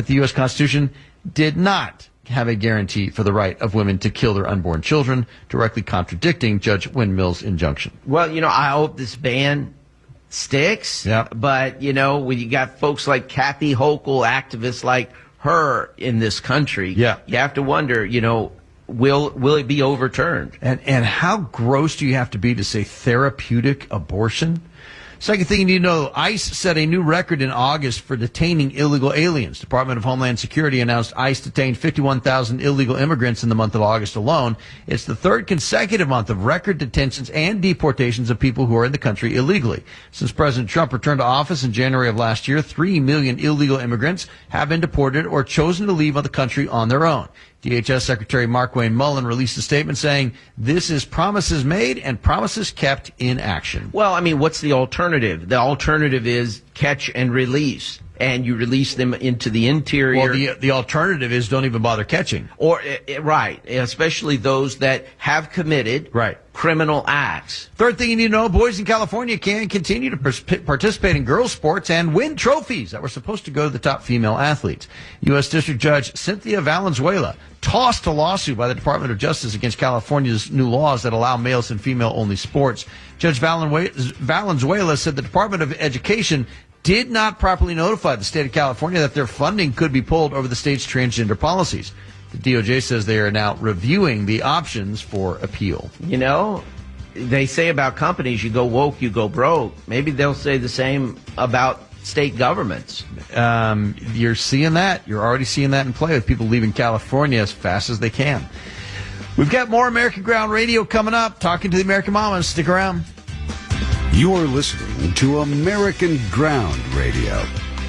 that the U.S. Constitution did not have a guarantee for the right of women to kill their unborn children, directly contradicting Judge Windmill's injunction. Well, I hope this ban sticks. Yeah. But, when you got folks like Kathy Hochul, activists like her in this country, yeah, you have to wonder, will it be overturned? And how gross do you have to be to say therapeutic abortion? Second thing you need to know, ICE set a new record in August for detaining illegal aliens. Department of Homeland Security announced ICE detained 51,000 illegal immigrants in the month of August alone. It's the third consecutive month of record detentions and deportations of people who are in the country illegally. Since President Trump returned to office in January of last year, 3 million illegal immigrants have been deported or chosen to leave the country on their own. DHS Secretary Markwayne Mullin released a statement saying this is promises made and promises kept in action. Well, what's the alternative? The alternative is catch and release. And you release them into the interior. Well, the alternative is don't even bother catching. Right, especially those that have committed criminal acts. Third thing you need to know, boys in California can continue to participate in girls' sports and win trophies that were supposed to go to the top female athletes. U.S. District Judge Cynthia Valenzuela tossed a lawsuit by the Department of Justice against California's new laws that allow males and female-only sports. Judge Valenzuela said the Department of Education did not properly notify the state of California that their funding could be pulled over the state's transgender policies. The DOJ says they are now reviewing the options for appeal. They say about companies, you go woke, you go broke. Maybe they'll say the same about state governments. You're seeing that. You're already seeing that in play with people leaving California as fast as they can. We've got more American Ground Radio coming up. Talking to the American Mamas. Stick around. You're listening to American Ground Radio.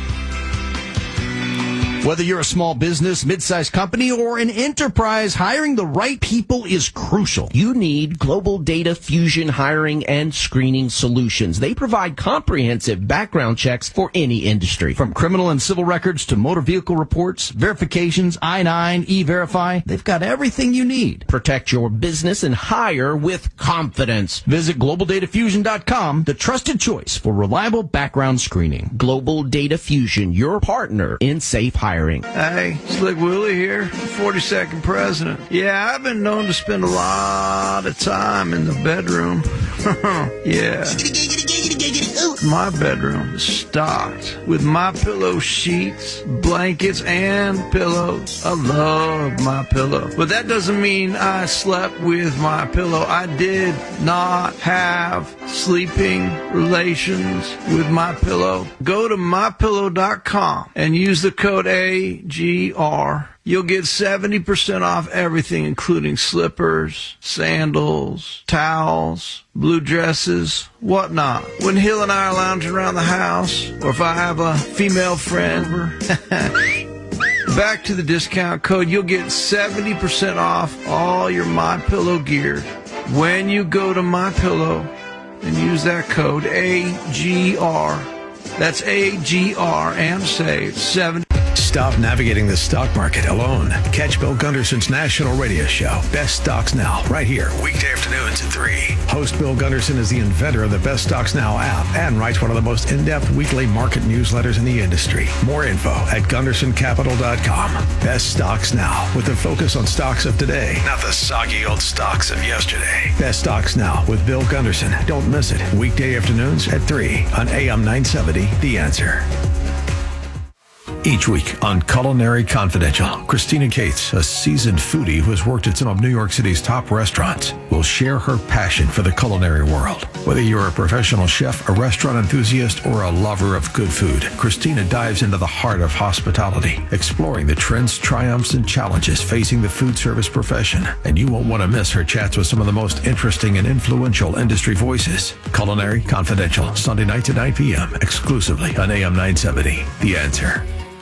Whether you're a small business, mid-sized company, or an enterprise, hiring the right people is crucial. You need Global Data Fusion Hiring and Screening Solutions. They provide comprehensive background checks for any industry. From criminal and civil records to motor vehicle reports, verifications, I-9, E-Verify, they've got everything you need. Protect your business and hire with confidence. Visit GlobalDataFusion.com, the trusted choice for reliable background screening. Global Data Fusion, your partner in safe hiring. Hey, Slick Willie here, 42nd president. Yeah, I've been known to spend a lot of time in the bedroom. Yeah. My bedroom is stocked with MyPillow sheets, blankets, and pillows. I love MyPillow. But that doesn't mean I slept with MyPillow. I did not have sleeping relations with MyPillow. Go to MyPillow.com and use the code AGR. You'll get 70% off everything, including slippers, sandals, towels, blue dresses, whatnot. When Hill and I are lounging around the house, or if I have a female friend, back to the discount code, you'll get 70% off all your MyPillow gear when you go to MyPillow and use that code AGR. That's AGR and save 70%. Stop navigating the stock market alone. Catch Bill Gunderson's national radio show, Best Stocks Now, right here, weekday afternoons at 3. Host Bill Gunderson is the inventor of the Best Stocks Now app and writes one of the most in-depth weekly market newsletters in the industry. More info at GundersonCapital.com. Best Stocks Now, with a focus on stocks of today, not the soggy old stocks of yesterday. Best Stocks Now with Bill Gunderson. Don't miss it. Weekday afternoons at 3 on AM 970, The Answer. Each week on Culinary Confidential, Christina Cates, a seasoned foodie who has worked at some of New York City's top restaurants, will share her passion for the culinary world. Whether you're a professional chef, a restaurant enthusiast, or a lover of good food, Christina dives into the heart of hospitality, exploring the trends, triumphs, and challenges facing the food service profession. And you won't want to miss her chats with some of the most interesting and influential industry voices. Culinary Confidential, Sunday nights at 9 p.m., exclusively on AM 970. The Answer.